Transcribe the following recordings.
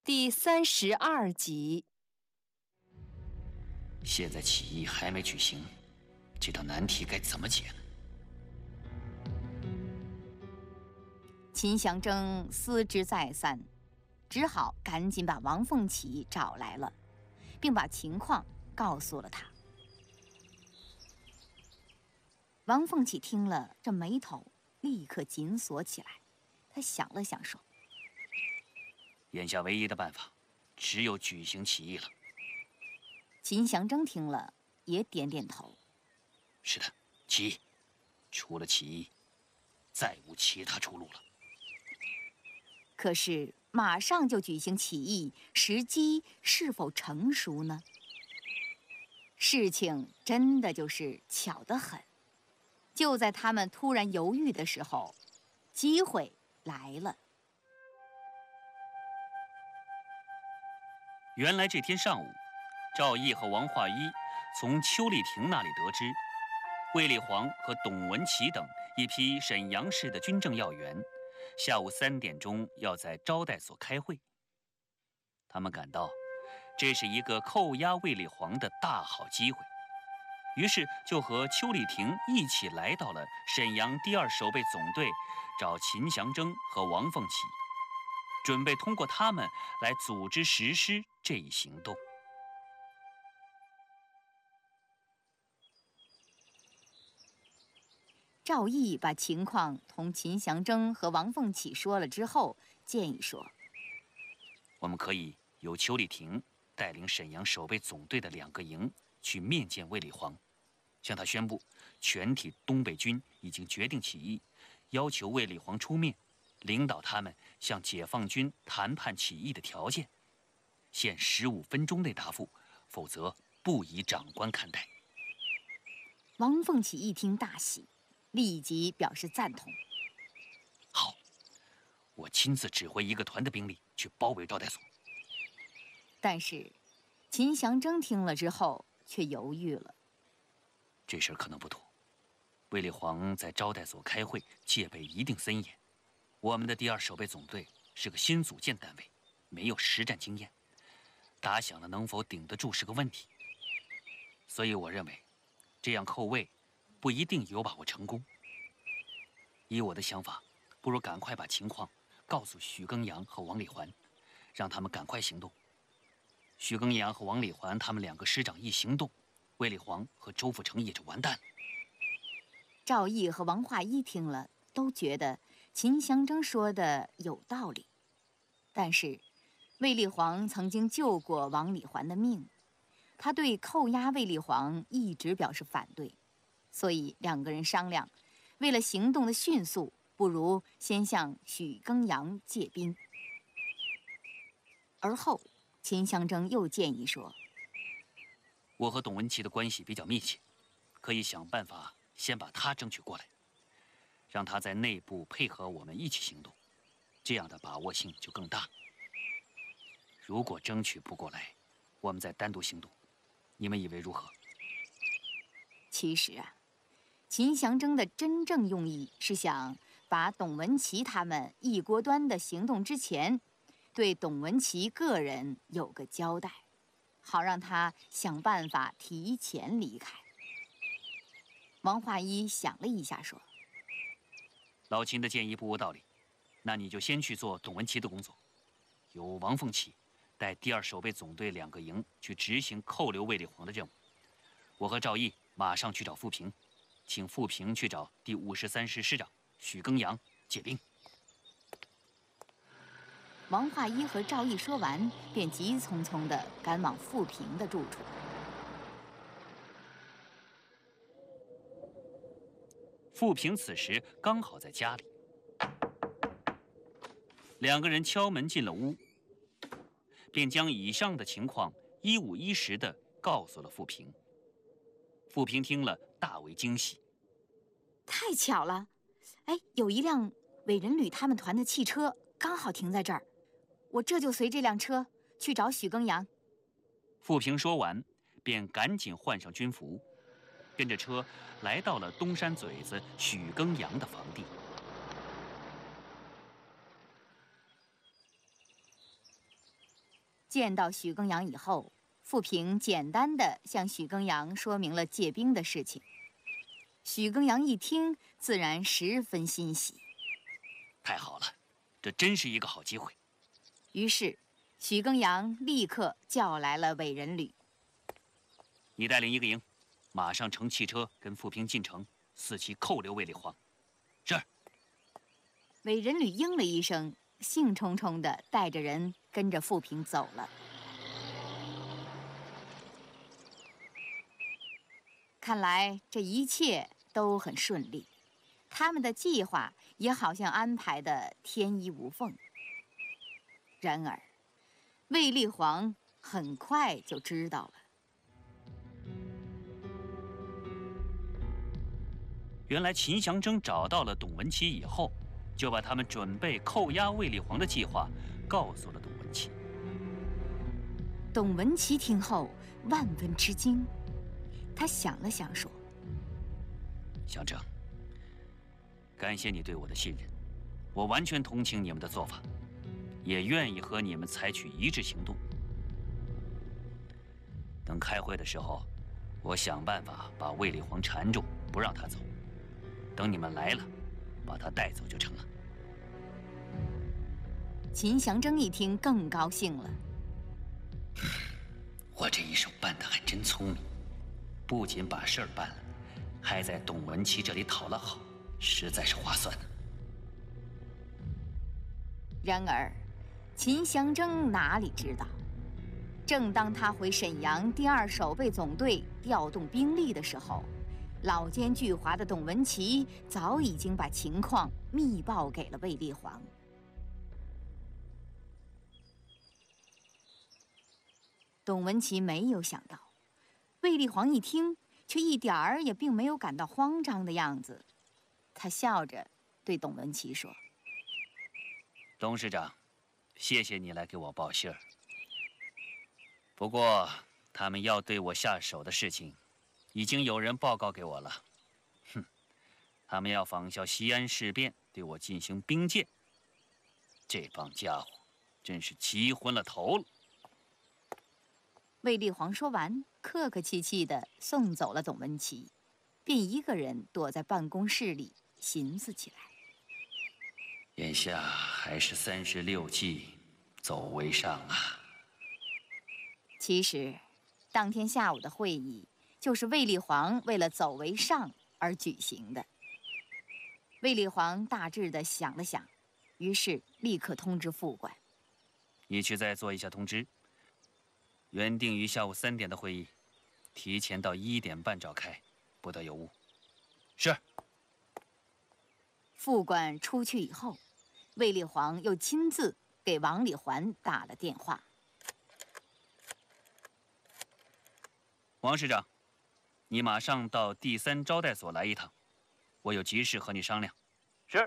第32集。 现在起义还没举行，这道难题该怎么解呢？ 秦祥征思之再三，只好赶紧把王凤起找来了，并把情况告诉了他。王凤起听了，这眉头立刻紧锁起来。他想了想说：“ 眼下唯一的办法，只有举行起义了。” 秦祥征听了，也点点头：“ 是的，起义，除了起义，再无其他出路了。” 可是马上就举行起义，时机是否成熟呢？事情真的就是巧得很。就在他们突然犹豫的时候，机会来了。 原来这天上午，赵毅和王化一从邱丽婷那里得知，卫立煌和董文琪等一批沈阳市的军政要员，下午3点钟要在招待所开会。他们感到这是一个扣押卫立煌的大好机会，于是就和邱丽婷一起来到了沈阳第2守备总队，找秦祥征和王凤起，准备通过他们来组织实施这一行动。 赵毅把情况同秦祥征和王凤起说了之后，建议说：“ 我们可以由邱丽婷带领沈阳守备总队的2个营去面见卫立煌，向他宣布全体东北军已经决定起义，要求卫立煌出面领导他们向解放军谈判起义的条件，限15分钟内答复，否则不以长官看待。” 王凤起一听大喜，立即表示赞同。 好，我亲自指挥1个团的兵力去包围招待所。 但是秦祥征听了之后却犹豫了。 这事儿可能不妥，卫立煌在招待所开会，戒备一定森严。我们的第2守备总队是个新组建单位，没有实战经验，打响了能否顶得住是个问题。所以我认为，这样扣卫不一定有把握成功。以我的想法，不如赶快把情况告诉许耕阳和王礼环，让他们赶快行动。许耕阳和王礼环他们2个师长一行动，卫立煌和周富成也就完蛋了。 赵毅和王化一听了，都觉得秦祥征说的有道理。但是卫立煌曾经救过王礼环的命，他对扣押卫立煌一直表示反对，所以2个人商量，为了行动的迅速，不如先向许耕阳借兵。而后秦祥征又建议说：“ 我和董文琪的关系比较密切，可以想办法先把他争取过来，让他在内部配合我们一起行动，这样的把握性就更大。如果争取不过来，我们再单独行动，你们以为如何？” 其实啊，秦祥征的真正用意是想把董文琪他们一锅端的行动之前，对董文琪个人有个交代，好让他想办法提前离开。王化一想了一下说：“ 老秦的建议不无道理，那你就先去做董文琪的工作，由王凤起带第2守备总队2个营去执行扣留卫立煌的任务。我和赵毅马上去找傅平，请傅平去找第53师师长许耕阳借兵。” 王化一和赵毅说完，便急匆匆地赶往傅平的住处。 傅平此时刚好在家里，2个人敲门进了屋，便将以上的情况一五一十地告诉了傅平。傅平听了大为惊喜：“ 太巧了，哎，有一辆伟人旅他们团的汽车刚好停在这儿，我这就随这辆车去找许耕阳。” 傅平说完，便赶紧换上军服，跟着车来到了东山嘴子许耕阳的房地。 见到许耕阳以后，傅平简单的向许耕阳说明了借兵的事情。许耕阳一听，自然十分欣喜。 太好了，这真是一个好机会。 于是，许耕阳立刻叫来了韦仁履。 你带领一个营，马上乘汽车跟傅平进城，伺机扣留卫立煌。是。 韦仁履应了一声，兴冲冲地带着人跟着傅平走了。看来这一切都很顺利，他们的计划也好像安排的天衣无缝。然而，卫立煌很快就知道了。 原来秦祥征找到了董文琪以后，就把他们准备扣押卫立煌的计划告诉了董文琪。 董文琪听后万分吃惊，他想了想说：“ 祥征，感谢你对我的信任，我完全同情你们的做法，也愿意和你们采取一致行动。等开会的时候，我想办法把卫立煌缠住，不让他走。等你们来了，把他带走就成了。” 秦祥征一听更高兴了。 我这一手办得还真聪明，不仅把事儿办了，还在董文琪这里讨了好，实在是划算呢。 然而，秦祥征哪里知道，正当他回沈阳第2守备总队调动兵力的时候，老奸巨猾的董文琪早已经把情况密报给了卫立煌。董文琪没有想到，卫立煌一听，却一点儿也并没有感到慌张的样子。他笑着对董文琪说：“ 董事长，谢谢你来给我报信儿。不过，他们要对我下手的事情，已经有人报告给我了。哼，他们要仿效西安事变，对我进行兵谏。这帮家伙，真是急昏了头了。” 卫立煌说完，客客气气地送走了董文琪，便一个人躲在办公室里寻思起来。 眼下还是36计，走为上啊。 其实，当天下午的会议就是卫立煌为了走为上而举行的。卫立煌大致地想了想，于是立刻通知副官：“ 你去再做一下通知。原定于下午3点的会议，提前到1点半召开，不得有误。”是。 副官出去以后，卫立煌又亲自给王礼环打了电话。 王市长，你马上到第3招待所来一趟，我有急事和你商量。是。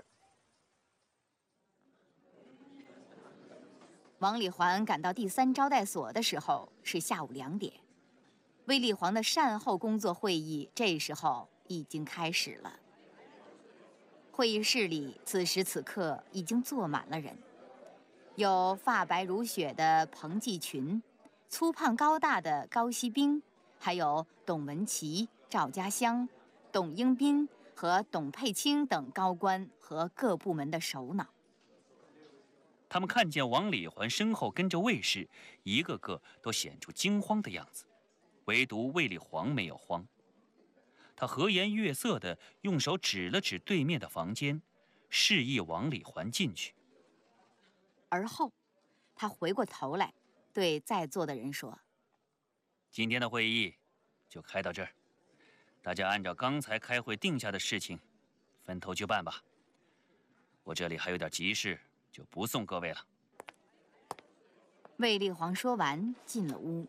王礼环赶到第3招待所的时候是下午2点，卫立煌的善后工作会议这时候已经开始了。会议室里此时此刻已经坐满了人，有发白如雪的彭继群，粗胖高大的高锡兵，还有董文琪、赵家湘、董英斌和董佩卿等高官和各部门的首脑。 他们看见王礼环身后跟着卫士，一个个都显出惊慌的样子，唯独卫立煌没有慌。他和颜悦色地用手指了指对面的房间，示意王礼环进去。 而后，他回过头来，对在座的人说：“ 今天的会议就开到这儿，大家按照刚才开会定下的事情，分头去办吧。我这里还有点急事，就不送各位了。” 卫立煌说完，进了屋。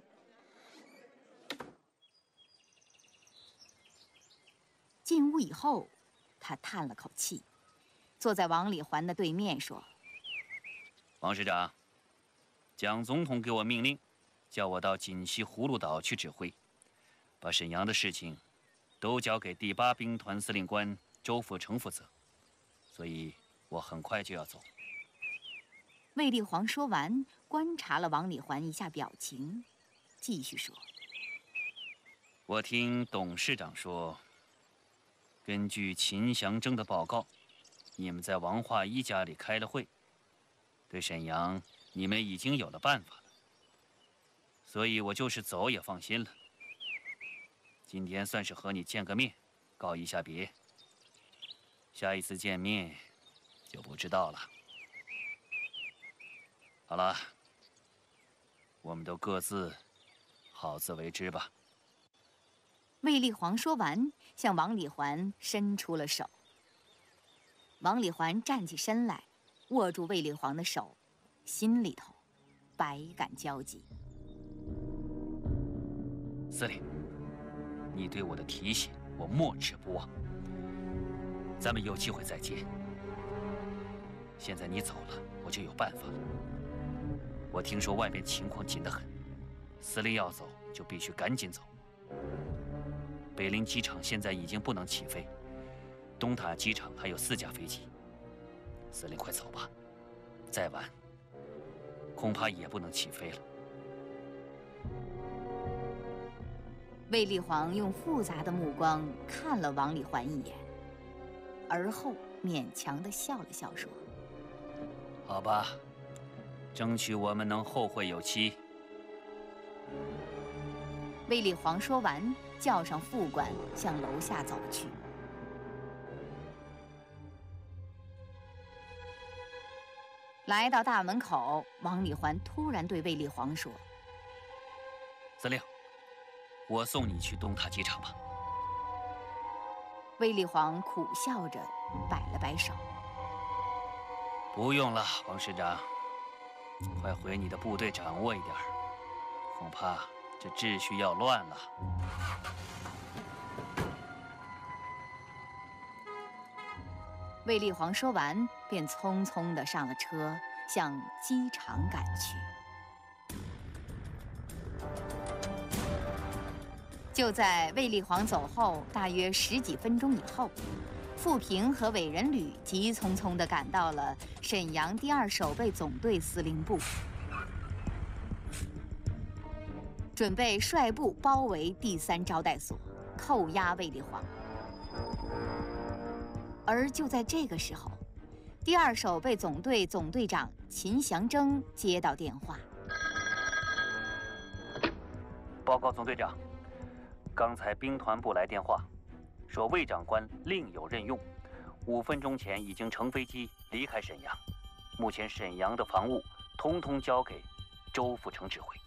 进屋以后，他叹了口气，坐在王礼环的对面说：“ 王市长，蒋总统给我命令，叫我到锦西葫芦岛去指挥，把沈阳的事情都交给第8兵团司令官周富成负责，所以我很快就要走。” 卫立煌说完，观察了王礼环一下表情，继续说：“ 我听董事长说，根据秦祥征的报告，你们在王化一家里开了会，对沈阳你们已经有了办法了。所以我就是走也放心了。今天算是和你见个面，告一下别。下一次见面就不知道了。好了，我们都各自好自为之吧。” 卫立煌说完，向王礼环伸出了手。王礼环站起身来，握住卫立煌的手，心里头百感交集。 司令，你对我的提醒，我没齿不忘。咱们有机会再见。现在你走了，我就有办法了。我听说外边情况紧得很，司令要走就必须赶紧走。北陵机场现在已经不能起飞，东塔机场还有4架飞机。司令，快走吧，再晚恐怕也不能起飞了。 卫立煌用复杂的目光看了王礼环一眼，而后勉强地笑了笑，说：“ 好吧，争取我们能后会有期。” 卫立煌说完，叫上副官向楼下走去。来到大门口，王礼环突然对卫立煌说：“ 司令，我送你去东塔机场吧。” 卫立煌苦笑着摆了摆手：“ 不用了，王师长，快回你的部队掌握一点，恐怕这秩序要乱了。” 卫立煌说完，便匆匆地上了车，向机场赶去。就在卫立煌走后大约10几分钟以后，傅平和韦仁履急匆匆地赶到了沈阳第2守备总队司令部，准备率部包围第3招待所，扣押卫立煌。而就在这个时候，第2守备总队总队长秦祥征接到电话：“ 报告总队长，刚才兵团部来电话，说魏长官另有任用，5分钟前已经乘飞机离开沈阳，目前沈阳的防务统统交给周副成指挥。”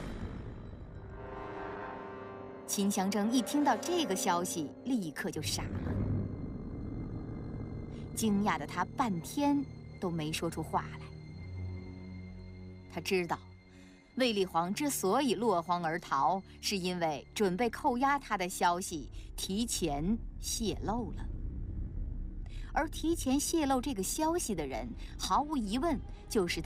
秦祥征一听到这个消息，立刻就傻了。惊讶的他半天都没说出话来。他知道，卫立煌之所以落荒而逃，是因为准备扣押他的消息提前泄露了。而提前泄露这个消息的人，毫无疑问就是